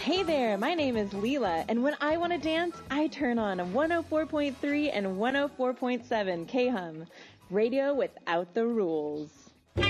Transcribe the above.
Hey there, my name is Leela, and when I want to dance, I turn on 104.3 and 104.7 K-Hum, radio without the rules.